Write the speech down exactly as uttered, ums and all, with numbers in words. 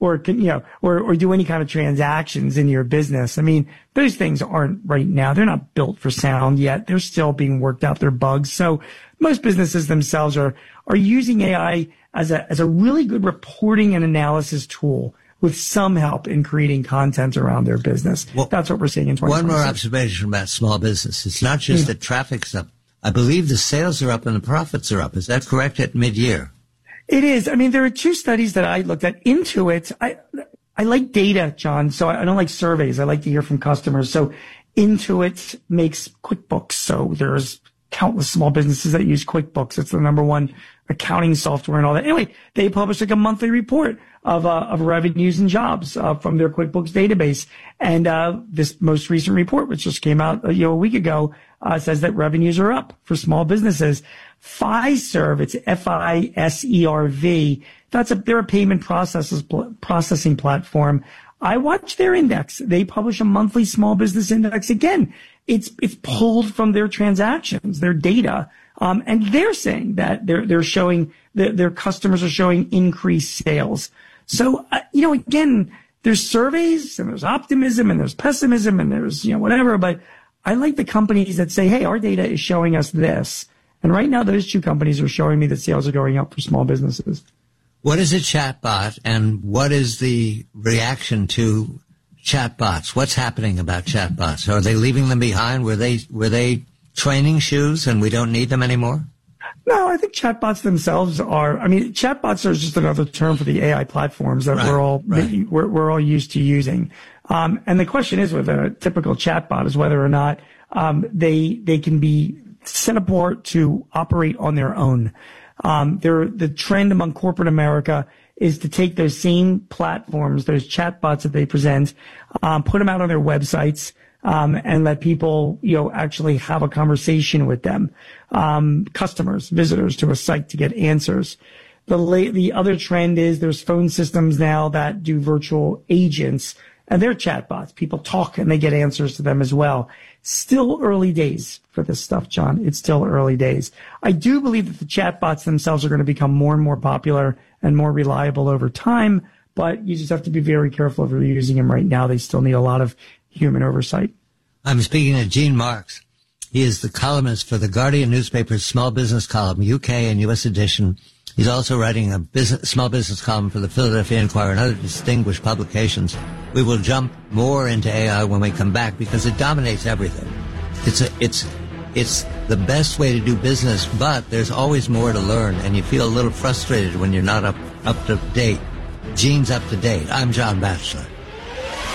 or can, you know, or, or do any kind of transactions in your business. I mean, those things aren't right now. They're not built for sound yet. They're still being worked out. They're bugs. So most businesses themselves are, are using A I as a, as a really good reporting and analysis tool with some help in creating content around their business. Well, that's what we're seeing in twenty twenty-six. One more observation about small business. It's not just yeah. that traffic's up. I believe the sales are up and the profits are up. Is that correct at mid-year? It is. I mean, there are two studies that I looked at. Intuit, I, I like data, John, so I don't like surveys. I like to hear from customers. So Intuit makes QuickBooks. So there's countless small businesses that use QuickBooks. It's the number one accounting software and all that. Anyway, they publish like a monthly report of, uh, of revenues and jobs, uh, from their QuickBooks database. And, uh, this most recent report, which just came out, uh, you know, a week ago, uh, says that revenues are up for small businesses. Fiserv, it's F I S E R V. That's a, they're a payment processes, processing platform. I watch their index. They publish a monthly small business index. Again, it's, it's pulled from their transactions, their data. Um, and they're saying that they're, they're showing their, their customers are showing increased sales. So, uh, you know, again, there's surveys and there's optimism and there's pessimism and there's, you know, whatever. But I like the companies that say, hey, our data is showing us this. And right now, those two companies are showing me that sales are going up for small businesses. What is a chatbot, and what is the reaction to chatbots? What's happening about chatbots? Are they leaving them behind? Were they were they training shoes, and we don't need them anymore? No, I think chatbots themselves are. I mean, chatbots are just another term for the A I platforms that right, we're all right. we're, we're all used to using. Um, and the question is, with a typical chatbot, is whether or not um, they they can be set apart to operate on their own. Um, there, the trend among corporate America is to take those same platforms, those chatbots that they present, um, put them out on their websites, um, and let people, you know, actually have a conversation with them, um, customers, visitors to a site to get answers. The la- the other trend is there's phone systems now that do virtual agents, and they're chatbots. People talk and they get answers to them as well. Still early days for this stuff, John. It's still early days. I do believe that the chatbots themselves are going to become more and more popular and more reliable over time, but you just have to be very careful if you're using them right now. They still need a lot of human oversight. I'm speaking to Gene Marks. He is the columnist for the Guardian newspaper's small business column, U K and U S edition. He's also writing a business, small business column for the Philadelphia Inquirer and other distinguished publications. We will jump more into A I when we come back because it dominates everything. It's a, it's, it's the best way to do business, but there's always more to learn, and you feel a little frustrated when you're not up, up to date. Gene's up to date. I'm John Batchelor.